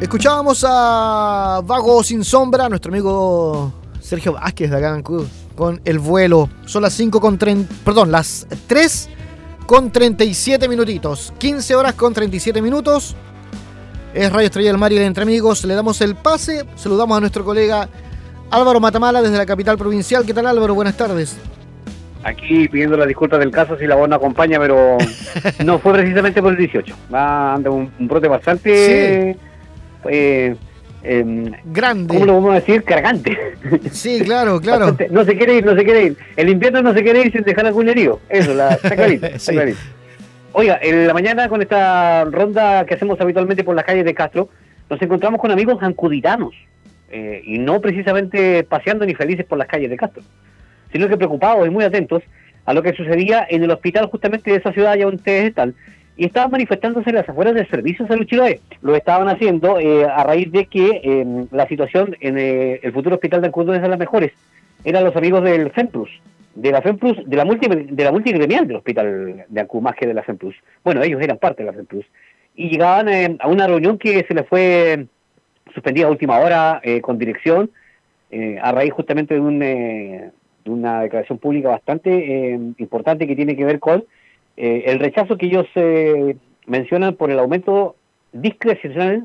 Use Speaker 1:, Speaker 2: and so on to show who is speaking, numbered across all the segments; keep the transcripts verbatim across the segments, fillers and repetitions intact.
Speaker 1: Escuchábamos a Vago Sin Sombra, nuestro amigo Sergio Vázquez de acá en Ancud, con El Vuelo. Son las cinco con treinta, perdón, las tres con treinta y siete minutitos. quince horas con treinta y siete minutos. Es Radio Estrella del Mar y el Entre Amigos. Le damos el pase. Saludamos a nuestro colega Álvaro Matamala desde la capital provincial. ¿Qué tal, Álvaro? Buenas tardes.
Speaker 2: Aquí pidiendo las disculpas del caso si la voz no acompaña, pero no fue precisamente por el dieciocho. Va anda un, un brote bastante... Sí. Eh, eh,
Speaker 1: grande.
Speaker 2: ¿Cómo lo vamos a decir? Cargante.
Speaker 1: Sí, claro, claro.
Speaker 2: Bastante, no se quiere ir, no se quiere ir. El invierno no se quiere ir sin dejar algún herido. Eso, la, está clarito, está sí. clarito. Oiga, en la mañana con esta ronda que hacemos habitualmente por las calles de Castro, nos encontramos con amigos ancuditanos. Eh, y no precisamente paseando ni felices por las calles de Castro, sino que preocupados y muy atentos a lo que sucedía en el hospital justamente de esa ciudad allá donde ustedes están. Y estaban manifestándose en las afueras del Servicio de Salud Chiloé. Lo estaban haciendo eh, a raíz de que eh, la situación en eh, el futuro hospital de Ancud no es de las mejores. Eran los amigos del FEMPLUS, de la FEMPLUS, de la multi, de la multigremial del hospital de Ancud, más que de la FEMPLUS. Bueno, ellos eran parte de la FEMPLUS. Y llegaban eh, a una reunión que se les fue suspendida a última hora eh, con dirección, eh, a raíz justamente de, un, eh, de una declaración pública bastante eh, importante que tiene que ver con Eh, el rechazo que ellos eh, mencionan por el aumento discrecional,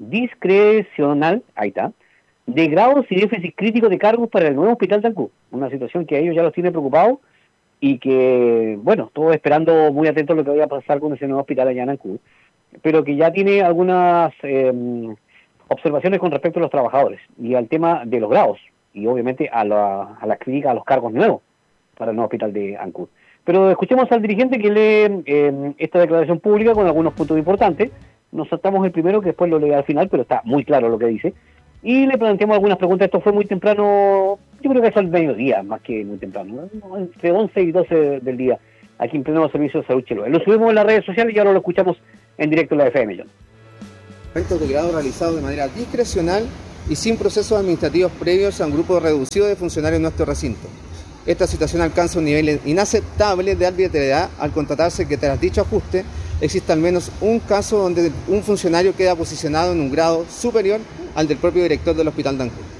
Speaker 2: discrecional, ahí está, de grados y déficit crítico de cargos para el nuevo hospital de Ancud. Una situación que a ellos ya los tiene preocupados y que, bueno, todos esperando muy atentos a lo que vaya a pasar con ese nuevo hospital allá en Ancud, pero que ya tiene algunas eh, observaciones con respecto a los trabajadores y al tema de los grados y obviamente a la, a la crítica a los cargos nuevos para el nuevo hospital de Ancud. Pero escuchemos al dirigente que lee eh, esta declaración pública con algunos puntos importantes. Nos saltamos el primero, que después lo lee al final, pero está muy claro lo que dice. Y le planteamos algunas preguntas. Esto fue muy temprano, yo creo que es al mediodía, más que muy temprano, ¿no? Entre once y doce del día, aquí en pleno Servicio de Salud Chiloé. Lo subimos en las redes sociales y ahora lo escuchamos en directo en la F M. John.
Speaker 3: Efectos de grado realizados de manera discrecional y sin procesos administrativos previos a un grupo reducido de funcionarios en nuestro recinto. Esta situación alcanza un nivel inaceptable de arbitrariedad al constatarse que tras dicho ajuste existe al menos un caso donde un funcionario queda posicionado en un grado superior al del propio director del Hospital de Ancud.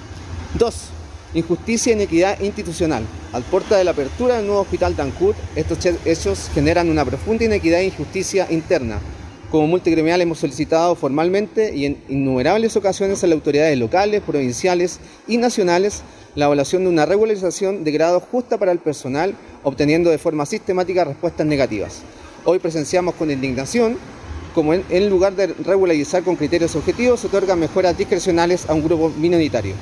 Speaker 3: dos. Injusticia e inequidad institucional. Al porta de la apertura del nuevo Hospital de Ancud, estos hechos generan una profunda inequidad e injusticia interna. Como multigremial hemos solicitado formalmente y en innumerables ocasiones a las autoridades locales, provinciales y nacionales la evaluación de una regularización de grado justa para el personal, obteniendo de forma sistemática respuestas negativas. Hoy presenciamos con indignación como en, en lugar de regularizar con criterios objetivos, se otorgan mejoras discrecionales a un grupo minoritario.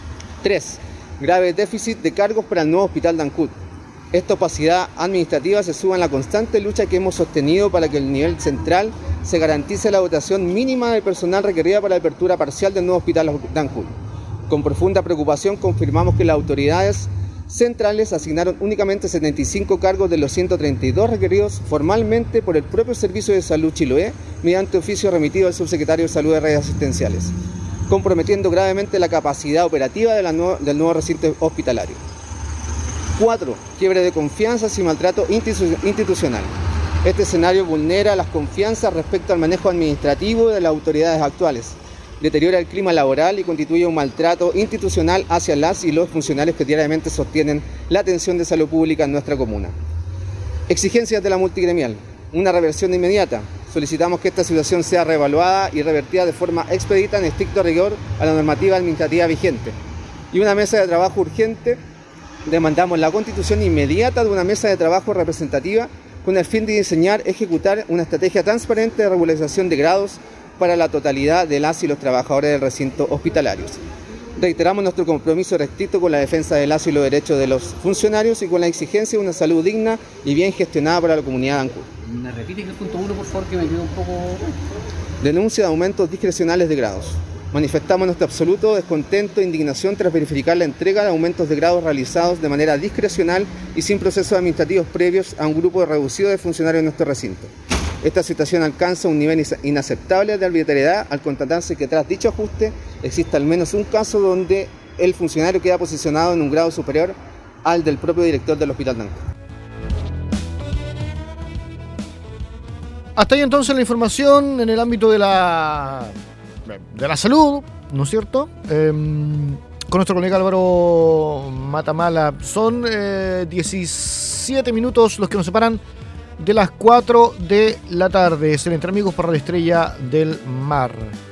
Speaker 3: tres. Grave déficit de cargos para el nuevo Hospital de Ancud. Esta opacidad administrativa se suma en la constante lucha que hemos sostenido para que el nivel central se garantice la dotación mínima del personal requerida para la apertura parcial del nuevo Hospital de Ancud. Con profunda preocupación confirmamos que las autoridades centrales asignaron únicamente setenta y cinco cargos de los ciento treinta y dos requeridos formalmente por el propio Servicio de Salud Chiloé mediante oficio remitido al subsecretario de Salud de Redes Asistenciales, comprometiendo gravemente la capacidad operativa de la nuevo, del nuevo recinto hospitalario. cuatro. Quiebre de confianzas y maltrato institucional. Este escenario vulnera las confianzas respecto al manejo administrativo de las autoridades actuales, deteriora el clima laboral y constituye un maltrato institucional hacia las y los funcionarios que diariamente sostienen la atención de salud pública en nuestra comuna. Exigencias de la multigremial. Una reversión inmediata. Solicitamos que esta situación sea reevaluada y revertida de forma expedita en estricto rigor a la normativa administrativa vigente. Y una mesa de trabajo urgente. Demandamos la constitución inmediata de una mesa de trabajo representativa con el fin de diseñar, ejecutar una estrategia transparente de regularización de grados para la totalidad de las y los trabajadores del recinto hospitalarios. Reiteramos nuestro compromiso restricto con la defensa de las y los derechos de los funcionarios y con la exigencia de una salud digna y bien gestionada para la comunidad de Ancud.
Speaker 4: ¿Me repite el punto uno, por favor, que me quedo un poco...?
Speaker 3: Denuncia de aumentos discrecionales de grados. Manifestamos nuestro absoluto descontento e indignación tras verificar la entrega de aumentos de grados realizados de manera discrecional y sin procesos administrativos previos a un grupo reducido de funcionarios de nuestro recinto. Esta situación alcanza un nivel inaceptable de arbitrariedad al constatarse que tras dicho ajuste existe al menos un caso donde el funcionario queda posicionado en un grado superior al del propio director del Hospital de Ancud.
Speaker 1: Hasta ahí entonces la información en el ámbito de la de la salud, ¿no es cierto? Eh, con nuestro colega Álvaro Matamala. Son eh, diecisiete minutos los que nos separan de las cuatro de la tarde. Es el Entre Amigos por Radio Estrella del Mar.